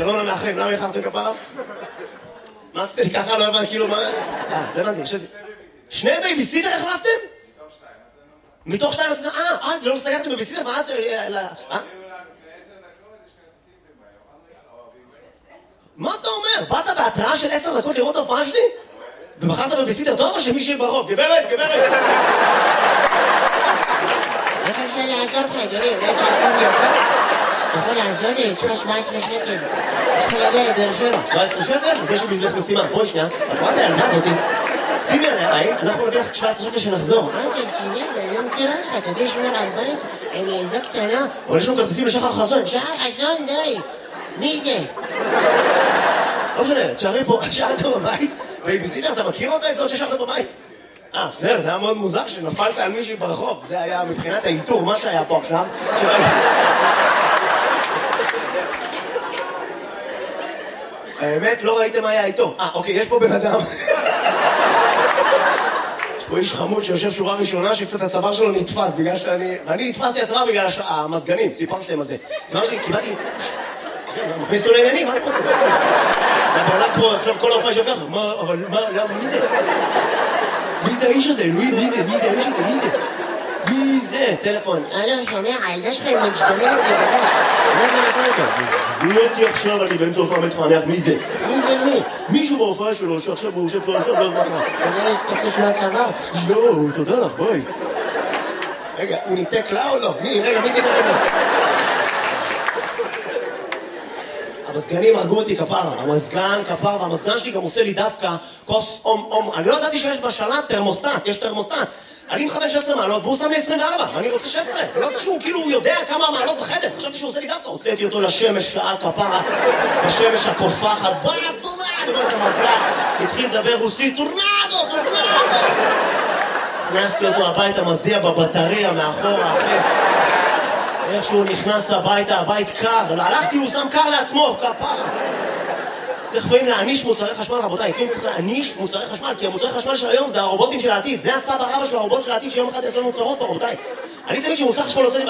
שלום למאחרים, למה יחרתם כפרה? מה עשיתם לי ככה? לא הבנתי, כאילו מה... לא הבנתי, חשבתי... שני בייביסיטר החלפתם? מתוך שתיים? לא סגרתם בייביסיטר? מה זה... מה אתה אומר? באת בהתראה של 10 דקות לראות ההופעה שלי? ובחרת בבייביסיטר טוב או שמישהי ברחוב? גברת! איך אפשר לעזור לך, אדוני? אולי תעזור לי יותר? אתה יכול לעזור לי? אני צריכה 17 שקל. צריכה להגיע לבאר שבע. 17 שקל? זה שבבנך משימה. בואי שנייה, את רואה את הילדה הזאת? שימי עליי, אנחנו נביא לך 17 שקל שנחזור. אתה רציני? אני לא מכירה לך. אתה יודע לשמור על בית? אני ילדה קטנה. אבל יש לנו כרטיסים לשחר חסון. שחר חסון, די. מי זה? לא משנה, תשארי פה, שאלת בבית, בייביסיטר, אתה מכיר אותה? את זאת ששארת בבית? בסדר, זה היה מאוד מוזר שנפלת על מישהי ברחוב. זה היה מבחינת האינטור, מה שהיה פה עכשיו. האמת, לא ראיתם מה היה איתו. אוקיי, יש פה בן אדם. יש פה איש חמוד שיושב שורה ראשונה שקצת הצוואר שלו נתפס בגלל שאני... ואני נתפסתי הצוואר בגלל המזגנים, סיפרתי להם על זה. הצוואר שלי, קיבלתי... מכניס אותו לעניינים, מה אני רוצה? אתה בעולם פה, עכשיו כל ההופעה שלך, אבל מי זה? מי זה האיש הזה? אלוהים, מי זה? מי זה האיש הזה? מי זה? מי זה? טלפון. לא, שומע, הילדה שלך היא משתוללת לבנה. מה זה נעשה אותה? הוא אותי עכשיו, אני באמצע הופעה מתפענח, מי זה? מי זה מי? מישהו בהופעה שלו, שעכשיו הוא יושב פה עכשיו, לא מה קרה. אתה תקיש מהצבא? לא, תודה לך, ביי. רגע, הוא ניתק לה או לא? רגע, מי דיבר אליו? המזגנים הרגו אותי כפרה, המזגן כפרה, והמזגן שלי גם עושה לי דווקא כוס אני לא ידעתי שיש בשלט תרמוסטט, יש תרמוסטט. אני עם 15 מעלות והוא שם לי 24, ואני רוצה 16. לא יודעת שהוא כאילו יודע כמה מעלות בחדר, חשבתי שהוא עושה לי דווקא, הוצאתי אותו לשמש שעה כפרה, בשמש הקופחת, התחיל לדבר רוסית, טורנדו. הכנסתי אותו הביתה, מזיע בבטריה מאחורה, אחי. איך שהוא נכנס הביתה, הבית קר, הלכתי, הוא שם קר לעצמו, כפרה. צריך לפעמים להעניש מוצרי חשמל, רבותיי, לפעמים צריך להעניש מוצרי חשמל, כי המוצרי חשמל של היום זה הרובוטים של העתיד, זה הסבא רבא של הרובוט של העתיד שיום אחד יעשו מוצרות פה, רבותיי. אני תמיד שמוצר חשמל עושה לי